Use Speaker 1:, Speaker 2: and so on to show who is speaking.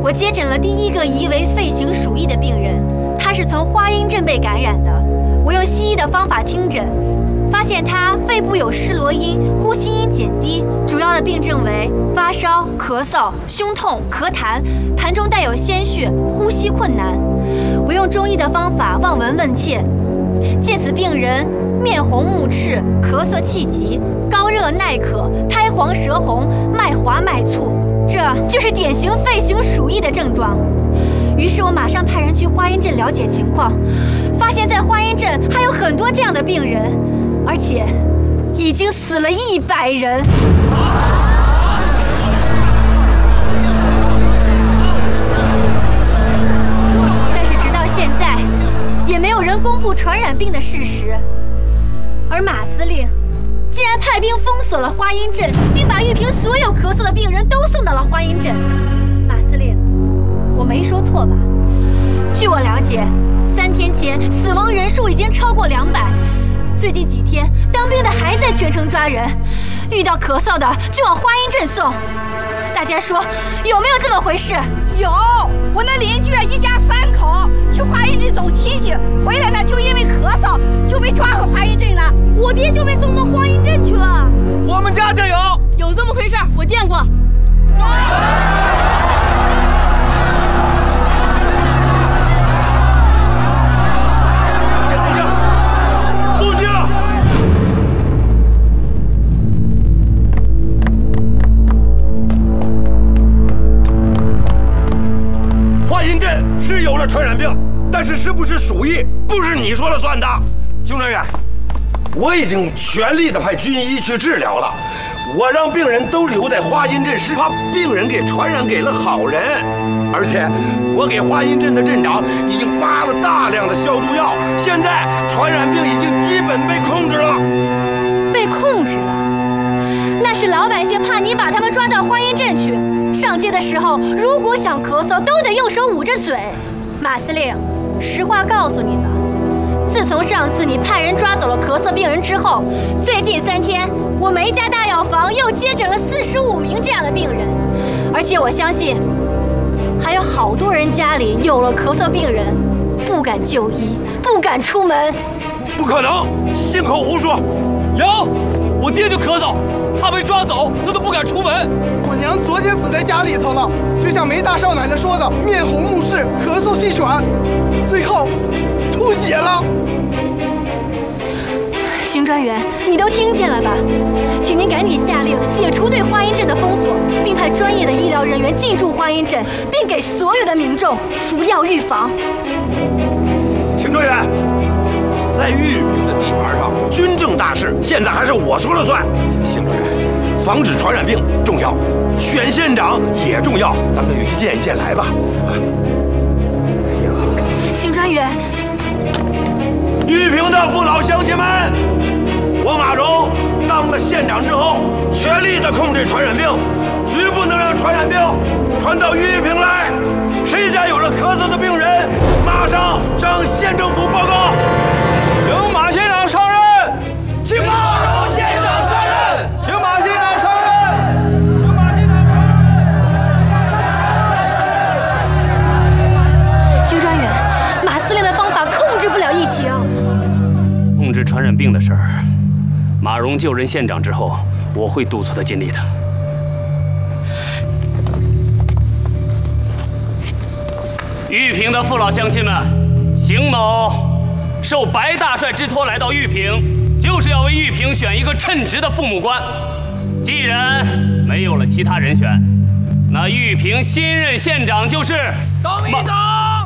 Speaker 1: 我接诊了第一个疑为肺型鼠疫的病人，他是从花阴症被感染的。我用西医的方法听诊，发现他肺部有湿罗音，呼吸音减低，主要的病症为发烧、咳嗽、胸痛、咳痰，痰中带有鲜血，呼吸困难。我用中医的方法望闻问切，见此病人面红目赤，咳嗽气急，高热耐渴，苔黄舌红，脉滑脉促，这就是典型肺型鼠疫的症状。于是我马上派人去花阴镇了解情况，发现在花阴镇还有很多这样的病人，而且已经死了100人。但是直到现在，也没有人公布传染病的事实。而马司令竟然派兵封锁了花阴镇，并把玉屏所有咳嗽的病人都送到了花阴镇。马司令，我没说错吧？据我了解，3天前死亡人数已经超过200。最近几天，当兵的还在全城抓人，遇到咳嗽的就往花阴镇送。大家说有没有这么回事？
Speaker 2: 有，我那邻居一家3口去花阴镇走亲戚，回来呢就因为咳嗽就被抓回花阴镇了。
Speaker 1: 我爹就被送到花阴镇去了。
Speaker 3: 我们家就有
Speaker 4: 这么回事，我见过。
Speaker 3: 是有了传染病，但是不是鼠疫，不是你说了算的。行政员，我已经全力的派军医去治疗了，我让病人都留在花阴镇，是怕病人给传染给了好人。而且我给花阴镇的镇长已经发了大量的消毒药，现在传染病已经基本被控制了。
Speaker 1: 被控制了？那是老百姓怕你把他们抓到花阴镇去。上街的时候，如果想咳嗽，都得用手捂着嘴。马司令，实话告诉你吧，自从上次你派人抓走了咳嗽病人之后，最近3天，我梅家大药房又接诊了45名这样的病人，而且我相信，还有好多人家里有了咳嗽病人，不敢就医，不敢出门。
Speaker 3: 不可能，信口胡说。
Speaker 5: 有，我爹就咳嗽，怕被抓走，他都不敢出门。
Speaker 6: 我娘昨天死在家里头了，就像梅大少奶奶说的，面红目赤，咳嗽气喘，最后吐血了。
Speaker 1: 邢专员，你都听见了吧？请您赶紧下令解除对花阴镇的封锁，并派专业的医疗人员进驻花阴镇，并给所有的民众服药预防。
Speaker 3: 邢专员，在玉屏的地盘上，军政大事现在还是我说了算。邢专员，防止传染病重要，选县长也重要，咱们就一件一件来吧。
Speaker 1: 邢专员，
Speaker 3: 玉屏的父老乡亲们，我马荣当了县长之后，全力的控制传染病，绝不能让传染病传到玉屏来。谁家有了咳嗽的病人，马上向县政府报告。
Speaker 5: 请马县长上任，
Speaker 3: 请马荣县长上任，
Speaker 5: 请马县长上任，请马县长上
Speaker 1: 任。邢专员，马司令的方法控制不了疫情。
Speaker 5: 控制传染病的事儿，马荣就任县长之后，我会督促他尽力的。玉屏的父老乡亲们，邢某受白大帅之托来到玉屏，就是要为玉屏选一个称职的父母官。既然没有了其他人选，那玉屏新任县长就是
Speaker 3: 党一党。